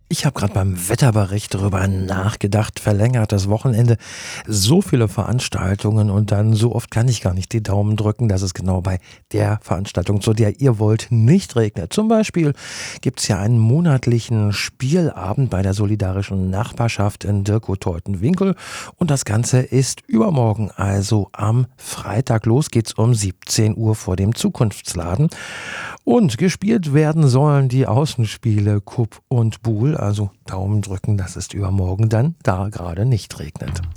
Ich habe gerade beim Wetterbericht darüber nachgedacht, verlängertes Wochenende, so viele Veranstaltungen und dann so oft kann ich gar nicht die Daumen drücken, dass es genau bei der Veranstaltung, zu der ihr wollt, nicht regnet. Zum Beispiel gibt es ja einen monatlichen Spielabend bei der Solidarischen Nachbarschaft in Dirkow-Teutenwinkel und das Ganze ist übermorgen, also am Freitag. Los geht's um 17 Uhr vor dem Zukunftsladen. Und gespielt werden sollen die Außenspiele Kupp und Buhl. Also Daumen drücken, dass es übermorgen dann da gerade nicht regnet.